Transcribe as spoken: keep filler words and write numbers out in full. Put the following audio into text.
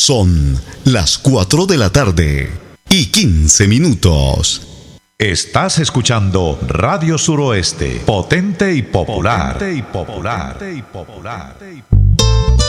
Son las cuatro de la tarde y quince minutos. Estás escuchando Radio Suroeste, potente y popular. Potente y popular.